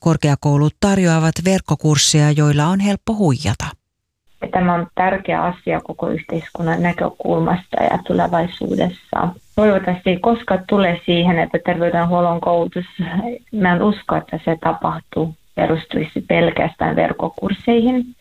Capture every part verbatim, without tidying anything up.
Korkeakoulut tarjoavat verkkokursseja, joilla on helppo huijata. Tämä on tärkeä asia koko yhteiskunnan näkökulmasta ja tulevaisuudessa. Toivottavasti ei koskaan tule siihen, että terveydenhuollon koulutus, mä en usko, että se tapahtuu, perustuisi pelkästään verkkokursseihin.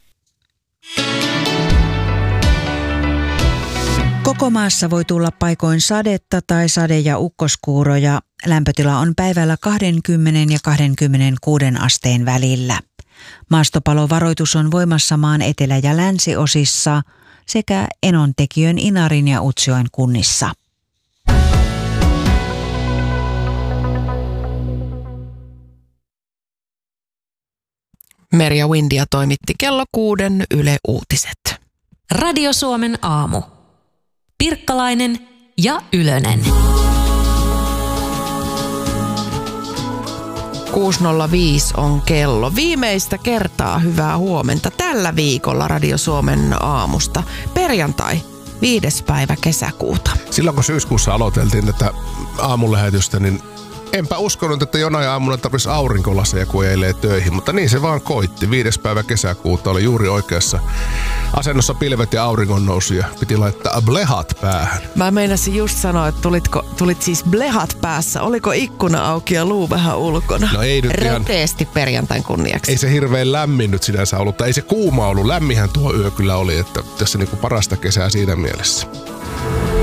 Koko maassa voi tulla paikoin sadetta tai sade- ja ukkoskuuroja. Lämpötila on päivällä kaksikymmentä ja kaksikymmentäkuusi asteen välillä. Maastopalovaroitus on voimassa maan etelä- ja länsiosissa sekä Enontekiön, Inarin ja Utsjoen kunnissa. Merja Windia toimitti kello kuuden Yle Uutiset. Radio Suomen aamu. Pirkkalainen ja Ylönen. kuusi nolla viisi on kello. Viimeistä kertaa hyvää huomenta tällä viikolla Radio Suomen aamusta. Perjantai, viides päivä kesäkuuta. Silloin kun syyskuussa aloiteltiin tätä aamulähetystä, niin enpä uskonut, että jonain aamuna tarvitsisi aurinkolaseja, kun eilee töihin, mutta niin se vaan koitti. Viides päivä kesäkuuta oli juuri oikeassa asennossa pilvet ja auringon nousu ja piti laittaa blehat päähän. Mä meinasin just sanoa, että tulitko, tulit siis blehat päässä. Oliko ikkuna auki ja luu vähän ulkona? No ei nyt ihan... Reteesti perjantain kunniaksi. Ei se hirveän lämmin nyt sinänsä ollut, tai ei se kuuma ollut. Lämmihän tuo yö kyllä oli, että tässä niinku parasta kesää siinä mielessä.